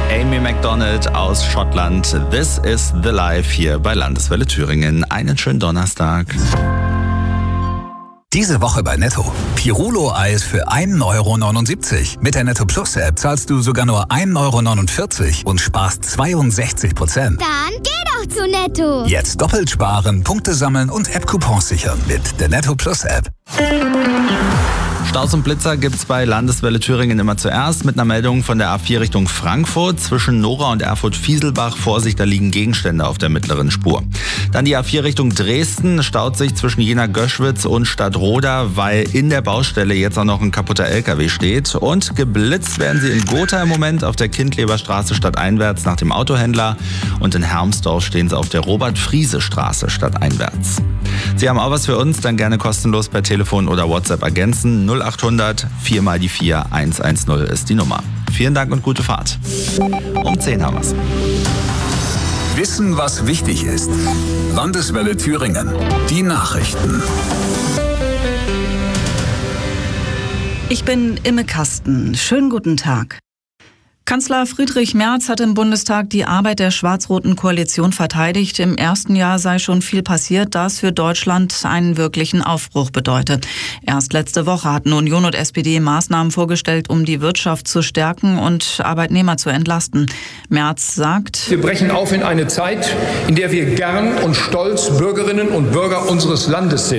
Amy Macdonald aus Schottland. This is the Life hier bei Landeswelle Thüringen. Einen schönen Donnerstag. Diese Woche bei Netto. Pirulo-Eis für 1,79 €. Mit der Netto Plus App zahlst du sogar nur 1,49 € und sparst 62%. Dann geh doch zu Netto. Jetzt doppelt sparen, Punkte sammeln und App-Coupons sichern mit der Netto Plus App. Staus und Blitzer gibt's bei Landeswelle Thüringen immer zuerst mit einer Meldung von der A4 Richtung Frankfurt. Zwischen Nora und Erfurt-Fieselbach, Vorsicht, da liegen Gegenstände auf der mittleren Spur. Dann die A4 Richtung Dresden, staut sich zwischen Jena-Göschwitz und Stadtroda, weil in der Baustelle jetzt auch noch ein kaputter LKW steht. Und geblitzt werden sie in Gotha im Moment auf der Kindleberstraße stadteinwärts nach dem Autohändler. Und in Hermsdorf stehen sie auf der Robert-Friese-Straße stadteinwärts. Sie haben auch was für uns, dann gerne kostenlos per Telefon oder WhatsApp ergänzen. 0800 4 mal die 4 110 ist die Nummer. Vielen Dank und gute Fahrt. Um 10 haben wir's. Wissen, was wichtig ist. Landeswelle Thüringen. Die Nachrichten. Ich bin Imme Kasten. Schönen guten Tag. Kanzler Friedrich Merz hat im Bundestag die Arbeit der schwarz-roten Koalition verteidigt. Im ersten Jahr sei schon viel passiert, das für Deutschland einen wirklichen Aufbruch bedeutet. Erst letzte Woche hatten Union und SPD Maßnahmen vorgestellt, um die Wirtschaft zu stärken und Arbeitnehmer zu entlasten. Merz sagt: Wir brechen auf in eine Zeit, in der wir gern und stolz Bürgerinnen und Bürger unseres Landes sind.